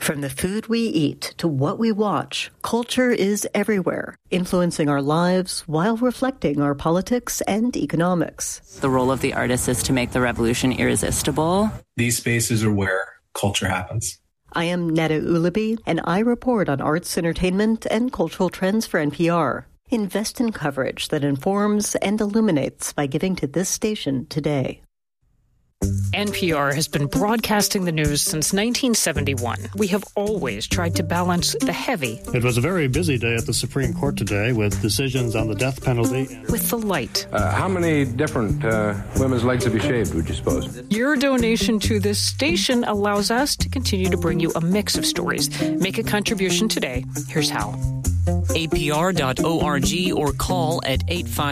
From the food we eat to what we watch, culture is everywhere, influencing our lives while reflecting our politics and economics. The role of the artist is to make the revolution irresistible. These spaces are where culture happens. I am Netta Ulaby, and I report on arts, entertainment, and cultural trends for NPR. Invest in coverage that informs and illuminates by giving to this station today. NPR has been broadcasting the news since 1971. We have always tried to balance the heavy. It was a very busy day at the Supreme Court today with decisions on the death penalty. With the light. How many different women's legs have you shaved, would you suppose? Your donation to this station allows us to continue to bring you a mix of stories. Make a contribution today. Here's how. APR.org or call at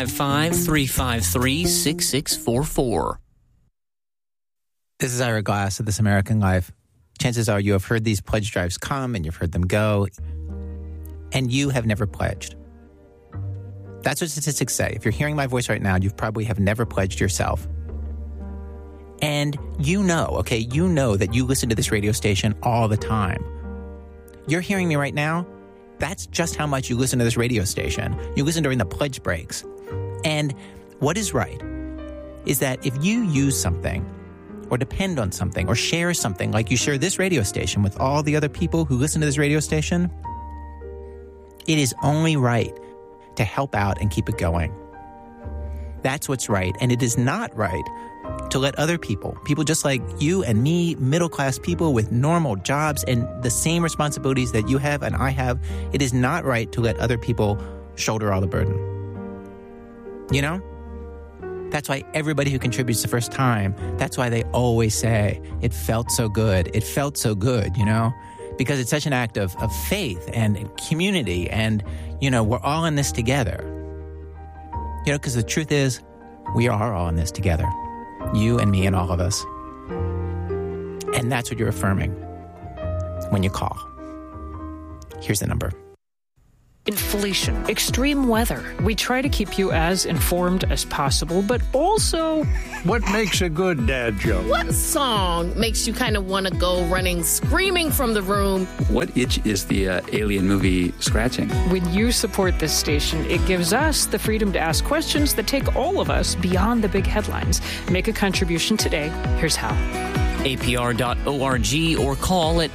855-353-6644. This is Ira Glass of This American Life. Chances are you have heard these pledge drives come and you've heard them go, and you have never pledged. That's what statistics say. If you're hearing my voice right now, you probably have never pledged yourself. And you know that you listen to this radio station all the time. You're hearing me right now? That's just how much you listen to this radio station. You listen during the pledge breaks. And what is right is that if you use something or depend on something or share something like you share this radio station with all the other people who listen to this radio station, it is only right to help out and keep it going. That's what's right. And it is not right to let other people just like you and me, middle-class people with normal jobs and the same responsibilities that you have and I have, it is not right to let other people shoulder all the burden. You know? That's why everybody who contributes the first time, that's why they always say, it felt so good. It felt so good, you know? Because it's such an act of faith and community and, you know, we're all in this together. You know, because the truth is, we are all in this together. You and me and all of us. And that's what you're affirming when you call. Here's the number. Inflation, extreme weather. We try to keep you as informed as possible, but also... What makes a good dad joke? What song makes you kind of want to go running, screaming from the room? What itch is the Alien movie scratching? When you support this station, it gives us the freedom to ask questions that take all of us beyond the big headlines. Make a contribution today. Here's how. APR.org or call at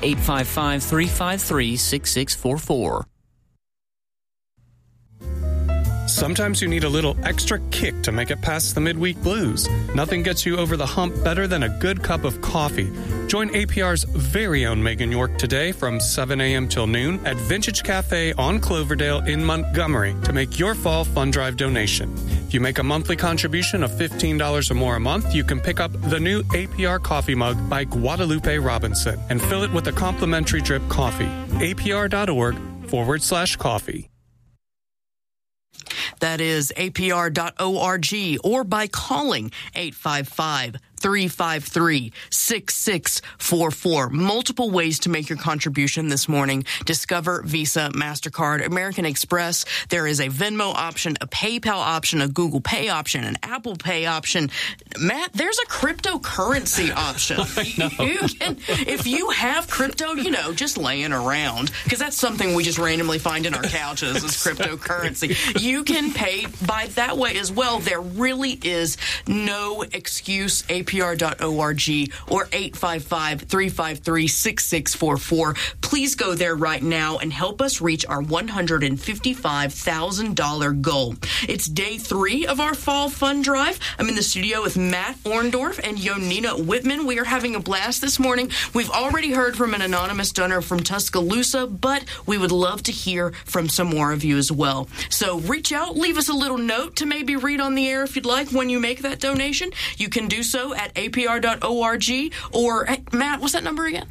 855-353-6644. Sometimes you need a little extra kick to make it past the midweek blues. Nothing gets you over the hump better than a good cup of coffee. Join APR's very own Megan York today from 7 a.m. till noon at Vintage Cafe on Cloverdale in Montgomery to make your fall fund drive donation. If you make a monthly contribution of $15 or more a month, you can pick up the new APR coffee mug by Guadalupe Robinson and fill it with a complimentary drip coffee. APR.org/coffee. That is APR.org or by calling 855-353-6644. Multiple ways to make your contribution this morning. Discover, Visa, MasterCard, American Express. There is a Venmo option, a PayPal option, a Google Pay option, an Apple Pay option. Matt, there's a cryptocurrency option. You can, if you have crypto, you know, just laying around, because that's something we just randomly find in our couches is cryptocurrency. You can pay by that way as well. There really is no excuse. APR.org or 855-353-6644. Please go there right now and help us reach our $155,000 goal. It's day 3 of our fall fund drive. I'm in the studio with Matt Orndorff and Yonina Whitman. We are having a blast this morning. We've already heard from an anonymous donor from Tuscaloosa, but we would love to hear from some more of you as well. So reach out, leave us a little note to maybe read on the air if you'd like when you make that donation. You can do so at APR.org or, hey, Matt, what's that number again?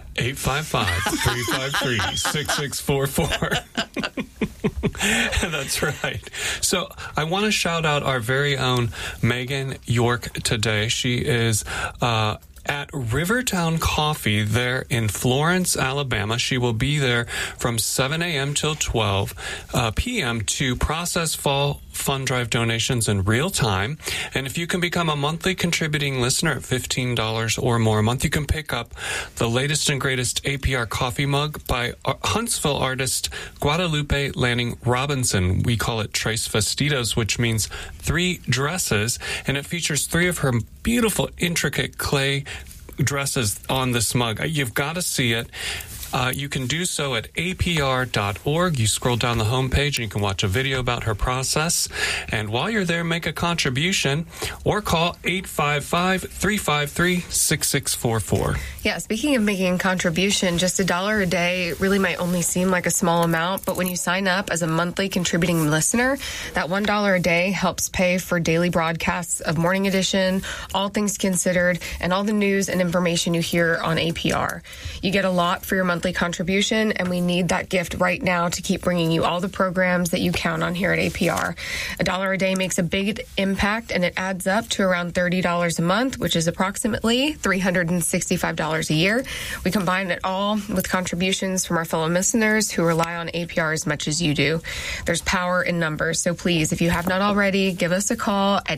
855-353-6644. That's right. So I want to shout out our very own Megan York today. She is at Rivertown Coffee there in Florence, Alabama. She will be there from 7 a.m. till 12 p.m. to process fall fund drive donations in real time. And if you can become a monthly contributing listener at $15 or more a month, you can pick up the latest and greatest APR coffee mug by Huntsville artist Guadalupe Lanning Robinson. We call it Tres Vestidos, which means 3 dresses, and it features 3 of her beautiful, intricate clay dresses on this mug. You've got to see it. You can do so at apr.org. You scroll down the homepage and you can watch a video about her process. And while you're there, make a contribution or call 855-353-6644. Yeah, speaking of making a contribution, just $1 a day really might only seem like a small amount, but when you sign up as a monthly contributing listener, that $1 a day helps pay for daily broadcasts of Morning Edition, All Things Considered, and all the news and information you hear on APR. You get a lot for your monthly contribution, and we need that gift right now to keep bringing you all the programs that you count on here at APR. $1 a day makes a big impact, and it adds up to around $30 a month, which is approximately $365 a year. We combine it all with contributions from our fellow listeners who rely on APR as much as you do. There's power in numbers, so please, if you have not already, give us a call at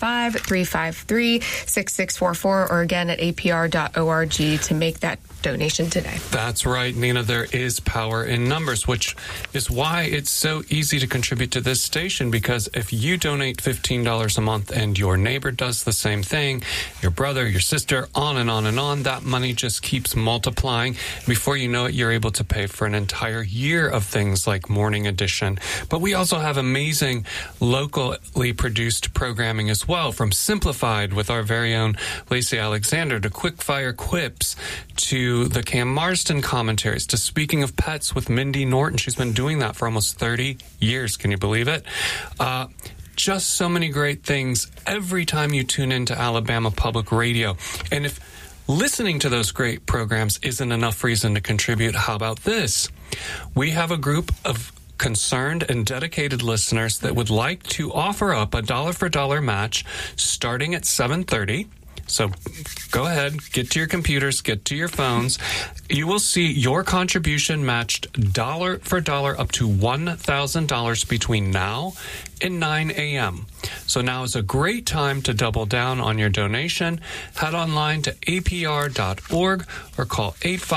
855-353-6644 or again at apr.org to make that donation today. That's right, Nina. There is power in numbers, which is why it's so easy to contribute to this station, because if you donate $15 a month and your neighbor does the same thing, your brother, your sister, on and on and on, that money just keeps multiplying. Before you know it, you're able to pay for an entire year of things like Morning Edition. But we also have amazing locally produced programming as well, from Simplified with our very own Lacey Alexander to Quickfire Quips to the Cam Marsden commentaries, to Speaking of Pets with Mindy Norton. She's been doing that for almost 30 years. Can you believe it? Just so many great things every time you tune into Alabama Public Radio. And if listening to those great programs isn't enough reason to contribute, how about this? We have a group of concerned and dedicated listeners that would like to offer up a $1 match starting at 7:30. So go ahead, get to your computers, get to your phones. You will see your contribution matched dollar for dollar up to $1,000 between now and 9 a.m. So now is a great time to double down on your donation. Head online to apr.org or call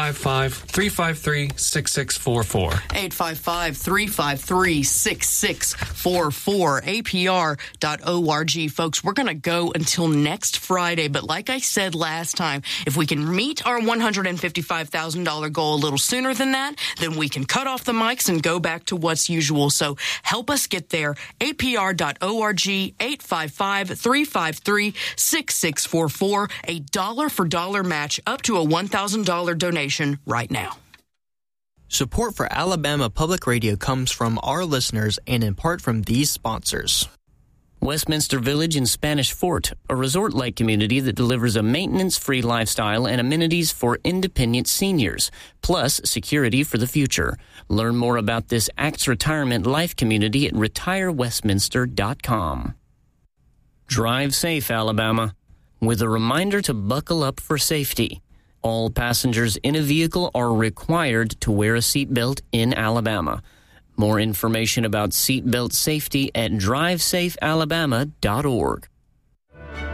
855-353-6644. 855-353-6644. apr.org. Folks, we're going to go until next Friday, but like I said last time, if we can meet our $155,000 goal a little sooner than that, then we can cut off the mics and go back to what's usual. So help us get there. apr.org, 855-353-6644. A $1 match up to a $1,000 donation right now. Support for Alabama Public Radio comes from our listeners and in part from these sponsors. Westminster Village in Spanish Fort, a resort-like community that delivers a maintenance-free lifestyle and amenities for independent seniors, plus security for the future. Learn more about this ACTS Retirement Life community at retirewestminster.com. Drive safe, Alabama, with a reminder to buckle up for safety. All passengers in a vehicle are required to wear a seatbelt in Alabama. More information about seatbelt safety at drivesafealabama.org.